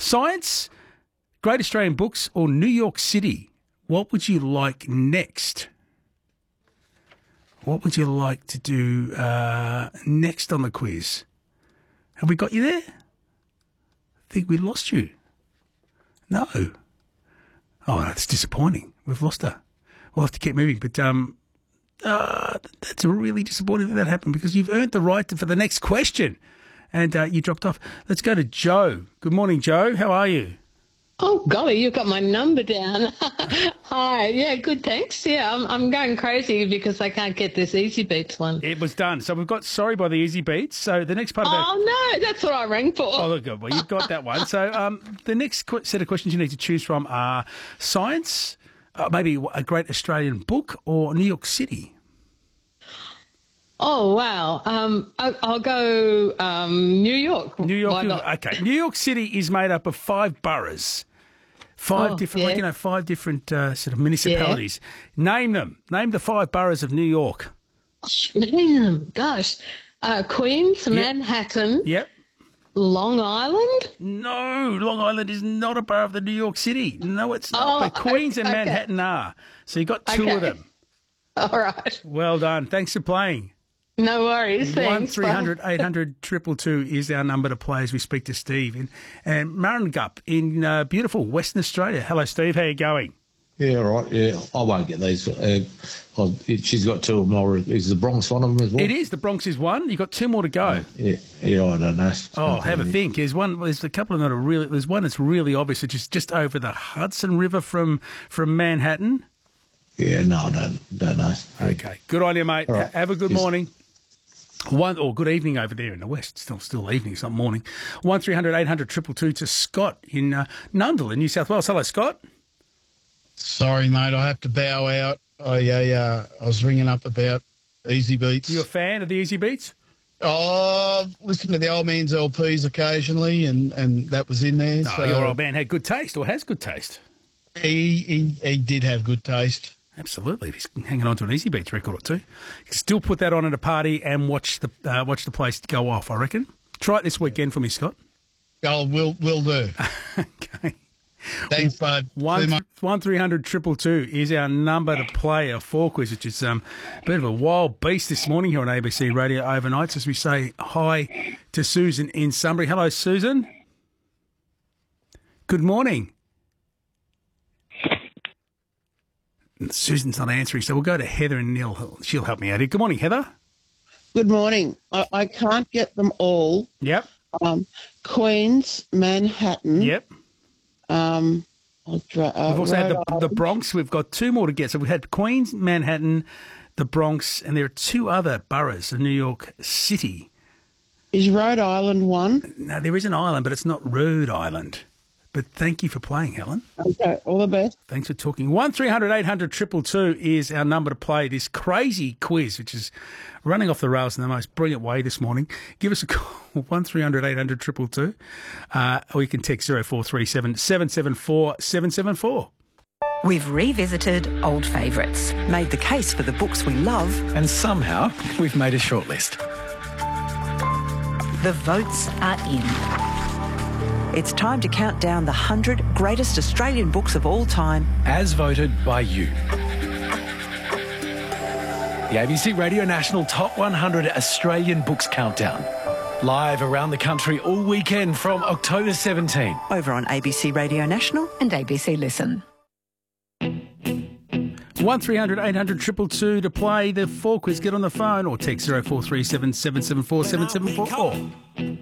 Science, Great Australian Books, or New York City? What would you like next? What would you like to do next on the quiz? Have we got you there? I think we lost you. No. Oh, that's disappointing. We've lost her. We'll have to keep moving. But that's really disappointing that happened because you've earned the right for the next question. And you dropped off. Let's go to Joe. Good morning, Joe. How are you? Oh, golly, you've got my number down. Hi. Yeah, good, thanks. Yeah, I'm going crazy because I can't get this Easy Beats one. It was done. So we've got Sorry by the Easy Beats. So the next part of no, that's what I rang for. Oh, look, well, you've got that one. So the next set of questions you need to choose from are science, maybe a great Australian book, or New York City. Oh, wow. I'll go New York. New York. Okay. New York City is made up of 5 boroughs. Five different sort of municipalities. Yeah. Name them. Name the 5 boroughs of New York. Name them. Gosh. Queens, Manhattan. Yep. Long Island? No, Long Island is not a borough of the New York City. No, it's not. But Queens and Manhattan are. So you've got 2 of them. All right. Well done. Thanks for playing. No worries. Thanks. 1300 800 222 is our number to play as we speak to Steve and Marringup in beautiful Western Australia. Hello, Steve. How are you going? Yeah, all right. Yeah, I won't get these. She's got 2 of them. Is the Bronx one of them as well? It is. The Bronx is one. You've got 2 more to go. Yeah, I don't know. Oh, have a think. There's a couple of them that are really. There's one that's really obvious, which is just over the Hudson River from Manhattan. Yeah, no, I don't know. Okay. Good on you, mate. Right. Have a good morning. Good evening over there in the west. Still evening, it's not morning. 1300 800 222 to Scott in Nundle in New South Wales. Hello, Scott. Sorry, mate, I have to bow out. I was ringing up about Easy Beats. You a fan of the Easy Beats? Oh, listen to the old man's LPs occasionally, and that was in there. No, so your old man had good taste, or has good taste. He did have good taste. Absolutely. If he's hanging on to an Easy Beats record or 2, you can still put that on at a party and watch the place go off, I reckon. Try it this weekend for me, Scott. Oh, will do. Okay. Thanks, bud. 1300 222 is our number to play a 4 quiz, which is a bit of a wild beast this morning here on ABC Radio Overnights as we say hi to Susan in Sunbury. Hello, Susan. Good morning. Susan's not answering, so we'll go to Heather and Neil. She'll help me out here. Good morning, Heather. Good morning. I can't get them all. Yep. Queens, Manhattan. Yep. We've also had the Bronx. We've got 2 more to get. So we had Queens, Manhattan, the Bronx, and there are 2 other boroughs of New York City. Is Rhode Island one? No, there is an island, but it's not Rhode Island. But thank you for playing, Helen. Okay, all the best. Thanks for talking. 1300 800 222 is our number to play this crazy quiz, which is running off the rails in the most brilliant way this morning. Give us a call, 1300 800 222, or you can text 0437 774 774. We've revisited old favourites, made the case for the books we love, and somehow we've made a shortlist. The votes are in. It's time to count down the 100 greatest Australian books of all time. As voted by you. The ABC Radio National Top 100 Australian Books Countdown. Live around the country all weekend from October 17. Over on ABC Radio National and ABC Listen. 1300 800 222 to play the 4 quiz. Get on the phone or text 0437 774 774.